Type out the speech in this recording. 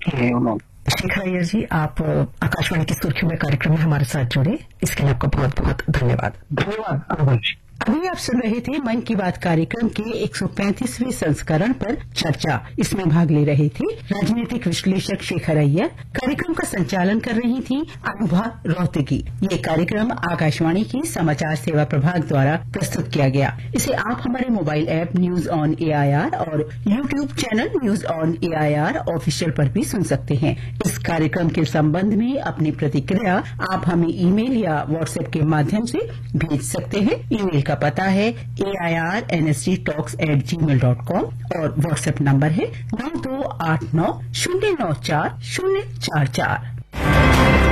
किए उन्होंने। शेखर अय्यर जी, आप आकाशवाणी की सुर्खियों में कार्यक्रम में हमारे साथ जुड़े, इसके लिए आपका बहुत बहुत धन्यवाद। धन्यवाद अनुभव जी। अभी आप सुन रहे थे मन की बात कार्यक्रम के 135वें संस्करण पर चर्चा। इसमें भाग ले रहे थे राजनीतिक विश्लेषक शेखर अय्यर। कार्यक्रम का संचालन कर रही थी अनुभा रोहतगी। ये कार्यक्रम आकाशवाणी के समाचार सेवा प्रभाग द्वारा प्रस्तुत किया गया। इसे आप हमारे mobile app news on AIR और YouTube channel news on AIR official पर भी सुन सकते हैं। इस कार्यक्रम के संबंध में अपनी प्रतिक्रिया आप हमें ईमेल या व्हाट्सएप के माध्यम से भेज सकते हैं। ईमेल का पता है airnsdtalks@gmail.com और व्हाट्सएप नंबर है 9289094044।